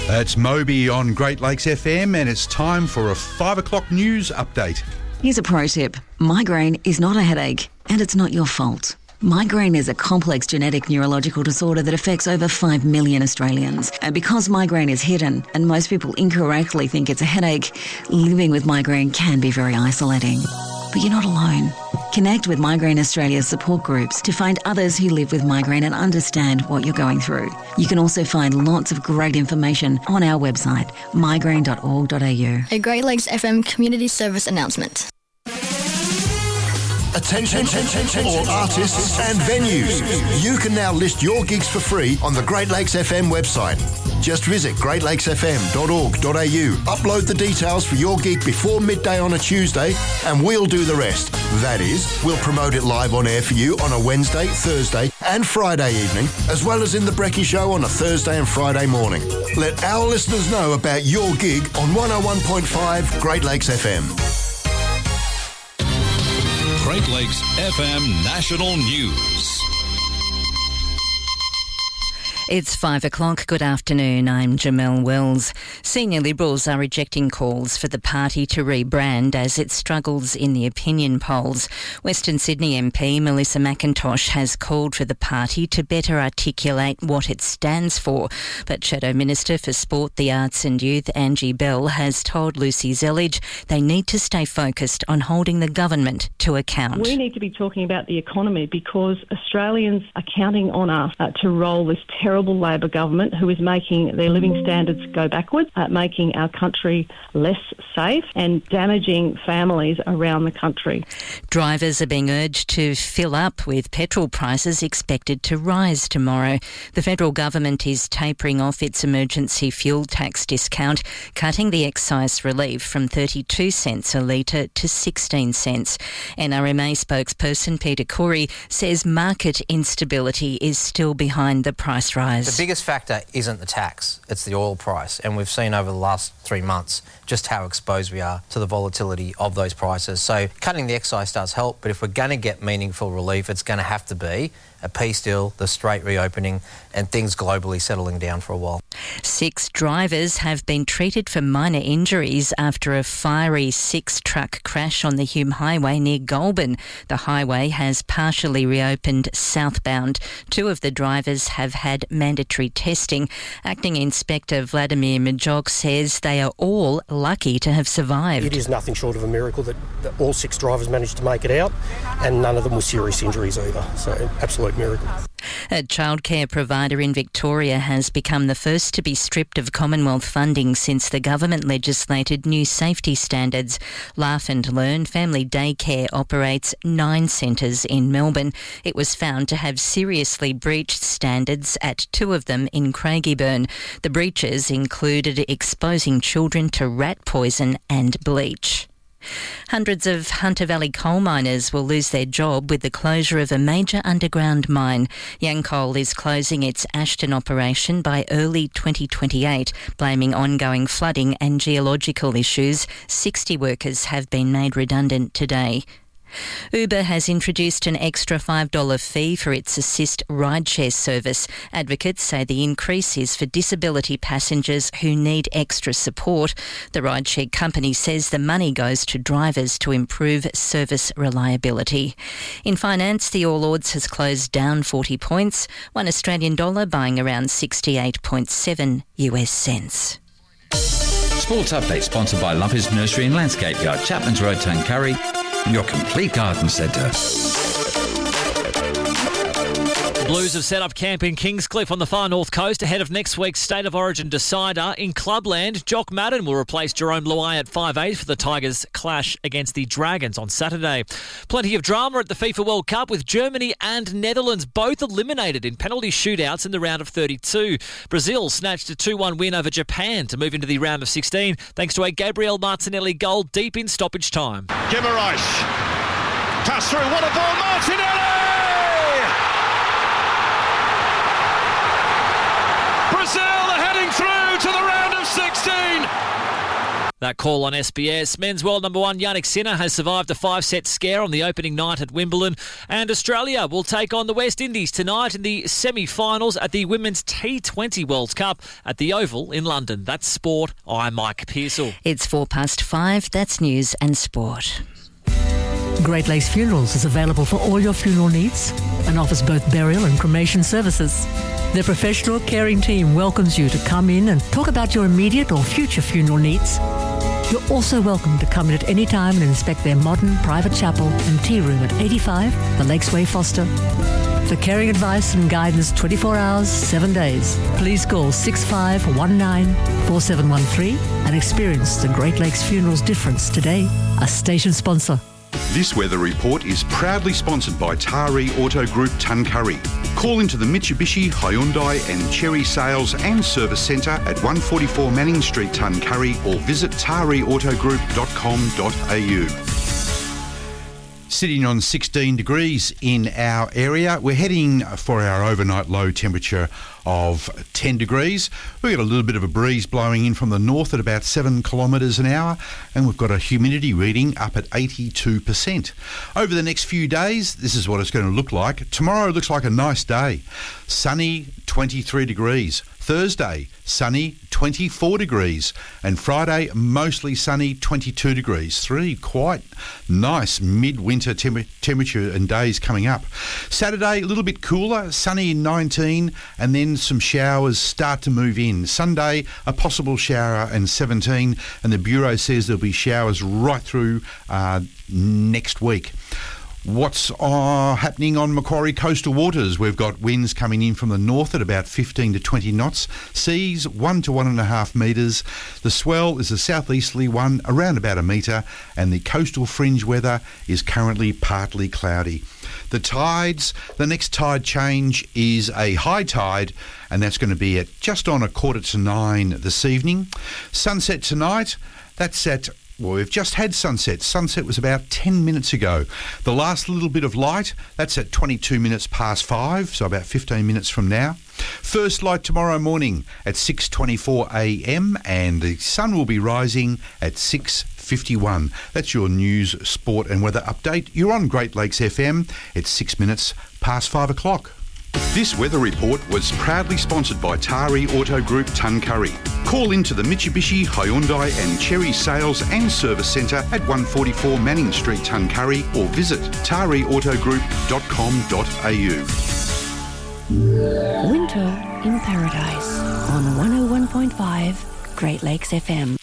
It's Moby on Great Lakes FM and it's time for a 5 o'clock news update. Here's a pro tip. Migraine is not a headache and it's not your fault. Migraine is a complex genetic neurological disorder that affects over 5 million Australians. And because migraine is hidden and most people incorrectly think it's a headache, living with migraine can be very isolating. But you're not alone. Connect with Migraine Australia's support groups to find others who live with migraine and understand what you're going through. You can also find lots of great information on our website, migraine.org.au. A Great Lakes FM community service announcement. Attention, all artists and venues. You can now list your gigs for free on the Great Lakes FM website. Just visit greatlakesfm.org.au, upload the details for your gig before midday on a Tuesday, and we'll do the rest. That is, we'll promote it live on air for you on a Wednesday, Thursday and Friday evening, as well as in the Brekkie Show on a Thursday and Friday morning. Let our listeners know about your gig on 101.5 Great Lakes FM. Great Lakes FM National News. It's 5 o'clock. Good afternoon. I'm Jamelle Wells. Senior Liberals are rejecting calls for the party to rebrand as it struggles in the opinion polls. Western Sydney MP Melissa McIntosh has called for the party to better articulate what it stands for. But Shadow Minister for Sport, the Arts and Youth, Angie Bell, has told Lucy Zellige they need to stay focused on holding the government to account. We need to be talking about the economy because Australians are counting on us to roll this terrible Labor government who is making their living standards go backwards, making our country less safe and damaging families around the country. Drivers are being urged to fill up with petrol prices expected to rise tomorrow. The federal government is tapering off its emergency fuel tax discount, cutting the excise relief from 32 cents a litre to 16 cents. NRMA spokesperson Peter Corey says market instability is still behind the price rise. The biggest factor isn't the tax, it's the oil price. And we've seen over the last 3 months just how exposed we are to the volatility of those prices. So cutting the excise does help, but if we're going to get meaningful relief, it's going to have to be a peace deal, the strait reopening and things globally settling down for a while. 6 drivers have been treated for minor injuries after a fiery 6-truck crash on the Hume Highway near Goulburn. The highway has partially reopened southbound. 2 of the drivers have had mandatory testing. Acting Inspector Vladimir Majok says they are all lucky to have survived. It is nothing short of a miracle that all 6 drivers managed to make it out and none of them were serious injuries either. So absolute miracle. A childcare provider in Victoria has become the first to be stripped of Commonwealth funding since the government legislated new safety standards. Laugh and Learn Family Daycare operates 9 centres in Melbourne. It was found to have seriously breached standards at 2 of them in Craigieburn. The breaches included exposing children to rat poison and bleach. Hundreds of Hunter Valley coal miners will lose their job with the closure of a major underground mine. Yancoal is closing its Ashton operation by early 2028, blaming ongoing flooding and geological issues. 60 workers have been made redundant today. Uber has introduced an extra $5 fee for its Assist rideshare service. Advocates say the increase is for disability passengers who need extra support. The rideshare company says the money goes to drivers to improve service reliability. In finance, the All Ords has closed down 40 points, $1 Australian dollar buying around 68.7 US cents. Sports update sponsored by Lumpy's Nursery and Landscape Yard, Chapman's Road, Tuncurry. Your complete garden centre. Blues have set up camp in Kingscliff on the far north coast ahead of next week's State of Origin decider. In Clubland, Jock Madden will replace Jerome Luai at 5'8" for the Tigers' clash against the Dragons on Saturday. Plenty of drama at the FIFA World Cup with Germany and Netherlands both eliminated in penalty shootouts in the round of 32. Brazil snatched a 2-1 win over Japan to move into the round of 16 thanks to a Gabriel Martinelli goal deep in stoppage time. Guimaraes. Pass through, what a ball, Martinelli! Brazil are heading through to the round of 16. That call on SBS. Men's world number one Yannick Sinner has survived a 5-set scare on the opening night at Wimbledon. And Australia will take on the West Indies tonight in the semi-finals at the Women's T20 World Cup at the Oval in London. That's sport. I'm Mike Pearsall. It's 5:04. That's news and sport. Great Lakes Funerals is available for all your funeral needs and offers both burial and cremation services. Their professional caring team welcomes you to come in and talk about your immediate or future funeral needs. You're also welcome to come in at any time and inspect their modern private chapel and tea room at 85 The Lakes Way, Foster. For caring advice and guidance 24 hours, 7 days, please call 6519 4713 and experience the Great Lakes Funerals difference today. A station sponsor. This weather report is proudly sponsored by Taree Auto Group Tuncurry. Call into the Mitsubishi, Hyundai and Cherry Sales and Service Centre at 144 Manning Street, Tuncurry, or visit tareautogroup.com.au. Sitting on 16 degrees in our area. We're heading for our overnight low temperature of 10 degrees. We've got a little bit of a breeze blowing in from the north at about 7 kilometres an hour, and we've got a humidity reading up at 82%. Over the next few days, this is what it's going to look like. Tomorrow looks like a nice day. Sunny, 23 degrees. Thursday, sunny, 24 degrees. And Friday, mostly sunny, 22 degrees. 3 quite nice midwinter temperature and days coming up. Saturday, a little bit cooler, sunny, 19, and then some showers start to move in. Sunday, a possible shower and 17, and the Bureau says there'll be showers right through next week. What's happening on Macquarie coastal waters? We've got winds coming in from the north at about 15 to 20 knots. Seas 1 to 1.5 metres. The swell is a southeasterly one around about a metre, and the coastal fringe weather is currently partly cloudy. The tides, the next tide change is a high tide, and that's going to be at just on 8:45 this evening. Sunset tonight, that's at... Well, we've just had sunset. Sunset was about 10 minutes ago. The last little bit of light, that's at 22 minutes past 5, so about 15 minutes from now. First light tomorrow morning at 6:24 a.m, and the sun will be rising at 6:51. That's your news, sport and weather update. You're on Great Lakes FM. It's 6 minutes past 5 o'clock. This weather report was proudly sponsored by Taree Auto Group Tuncurry. Call into the Mitsubishi, Hyundai and Cherry Sales and Service Centre at 144 Manning Street, Tuncurry, or visit tareautogroup.com.au. Winter in Paradise on 101.5 Great Lakes FM.